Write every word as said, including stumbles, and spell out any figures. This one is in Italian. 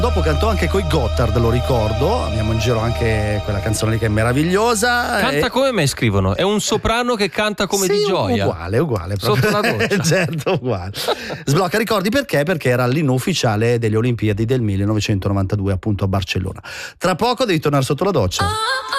Dopo cantò anche coi Gotthard, lo ricordo, abbiamo in giro anche quella canzone lì che è meravigliosa. Canta e... come me, scrivono, è un soprano che canta come sì, di gioia. Uguale, uguale. Sotto la doccia. Certo, uguale. Sblocca ricordi perché? Perché era l'inno ufficiale delle Olimpiadi del millenovecentonovantadue appunto a Barcellona. Tra poco devi tornare sotto la doccia.